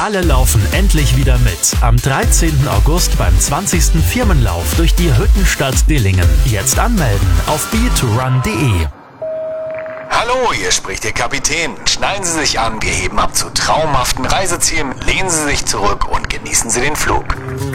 Alle laufen endlich wieder mit. Am 13. August beim 20. Firmenlauf durch die Hüttenstadt Dillingen. Jetzt anmelden auf be2run.de. Hallo, hier spricht Ihr Kapitän. Schneiden Sie sich an, wir heben ab zu traumhaften Reisezielen. Lehnen Sie sich zurück und genießen Sie den Flug.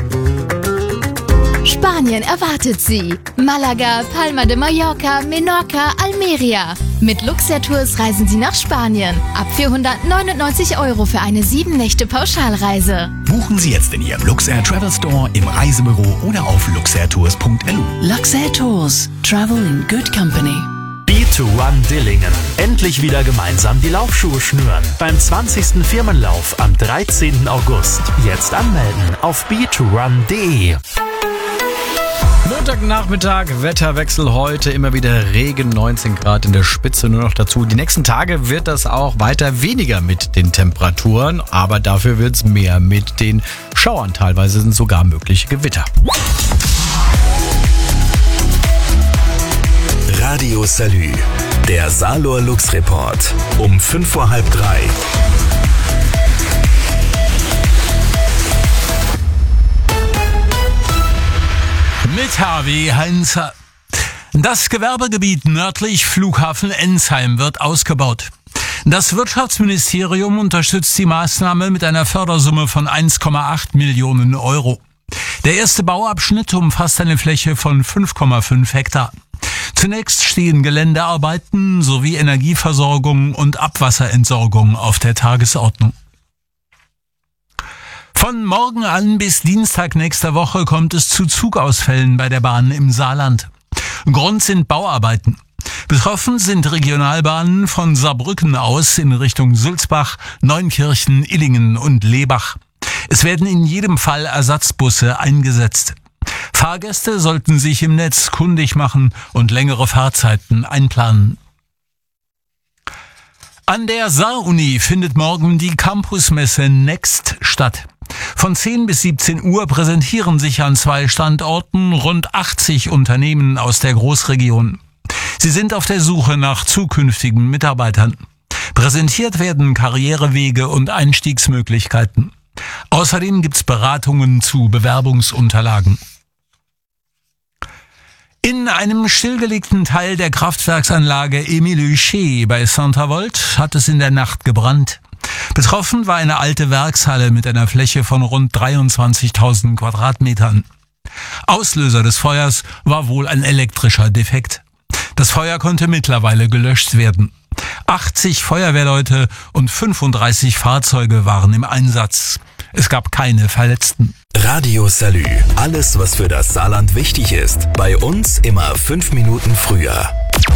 Spanien erwartet Sie. Malaga, Palma de Mallorca, Menorca, Almeria. Mit Luxair Tours reisen Sie nach Spanien. Ab 499 € für eine 7-Nächte-Pauschalreise. Buchen Sie jetzt in Ihrem Luxair Travel Store, im Reisebüro oder auf luxairtours.lu. Luxair Tours. Travel in good company. be2run Dillingen. Endlich wieder gemeinsam die Laufschuhe schnüren. Beim 20. Firmenlauf am 13. August. Jetzt anmelden auf be2run.de. Montagnachmittag, Wetterwechsel heute, immer wieder Regen, 19 Grad in der Spitze nur noch dazu. Die nächsten Tage wird das auch weiter weniger mit den Temperaturen, aber dafür wird es mehr mit den Schauern. Teilweise sind sogar mögliche Gewitter. Radio Salü, der Salor Lux Report um 2:05. Mit HW Heinzer. Das Gewerbegebiet nördlich Flughafen Ensheim wird ausgebaut. Das Wirtschaftsministerium unterstützt die Maßnahme mit einer Fördersumme von 1,8 Millionen €. Der erste Bauabschnitt umfasst eine Fläche von 5,5 Hektar. Zunächst stehen Geländearbeiten sowie Energieversorgung und Abwasserentsorgung auf der Tagesordnung. Von morgen an bis Dienstag nächster Woche kommt es zu Zugausfällen bei der Bahn im Saarland. Grund sind Bauarbeiten. Betroffen sind Regionalbahnen von Saarbrücken aus in Richtung Sulzbach, Neunkirchen, Illingen und Lebach. Es werden in jedem Fall Ersatzbusse eingesetzt. Fahrgäste sollten sich im Netz kundig machen und längere Fahrzeiten einplanen. An der Saar-Uni findet morgen die Campusmesse Next statt. Von 10 bis 17 Uhr präsentieren sich an 2 Standorten rund 80 Unternehmen aus der Großregion. Sie sind auf der Suche nach zukünftigen Mitarbeitern. Präsentiert werden Karrierewege und Einstiegsmöglichkeiten. Außerdem gibt's Beratungen zu Bewerbungsunterlagen. In einem stillgelegten Teil der Kraftwerksanlage Émile Huchet bei Saint-Avold hat es in der Nacht gebrannt. Betroffen war eine alte Werkshalle mit einer Fläche von rund 23.000 Quadratmetern. Auslöser des Feuers war wohl ein elektrischer Defekt. Das Feuer konnte mittlerweile gelöscht werden. 80 Feuerwehrleute und 35 Fahrzeuge waren im Einsatz. Es gab keine Verletzten. Radio Salü, alles was für das Saarland wichtig ist. Bei uns immer 5 Minuten früher.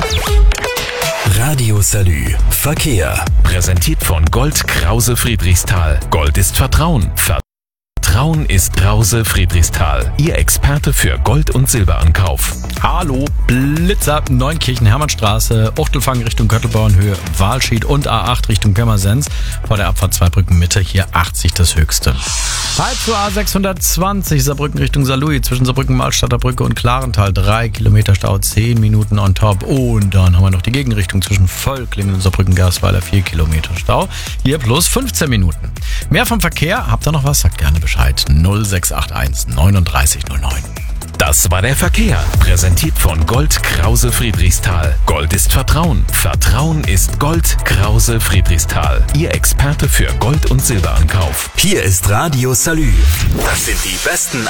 Radio Salü, Verkehr. Präsentiert von Gold Krause Friedrichsthal. Gold ist Vertrauen. Vertrauen ist Krause Friedrichsthal. Ihr Experte für Gold- und Silberankauf. Hallo, Blitzer, Neunkirchen, Hermannstraße, Ochtelfang Richtung Köttelbauernhöhe, Walschied und A8 Richtung Pirmasens. Vor der Abfahrt Zweibrücken Mitte, hier 80 das höchste. Halb zur A620, Saarbrücken Richtung Saarlouis, zwischen Saarbrücken, Malstadter Brücke und Klarental, 3 Kilometer Stau, 10 Minuten on top. Und dann haben wir noch die Gegenrichtung zwischen Völklingen und Saarbrücken-Gasweiler, 4 Kilometer Stau. Hier plus 15 Minuten. Mehr vom Verkehr, habt ihr noch was? Sagt gerne Bescheid. 0681 3909. Das war der Verkehr. Präsentiert von Gold Krause Friedrichsthal. Gold ist Vertrauen. Vertrauen ist Gold Krause Friedrichsthal. Ihr Experte für Gold- und Silberankauf. Hier ist Radio Salü. Das sind die besten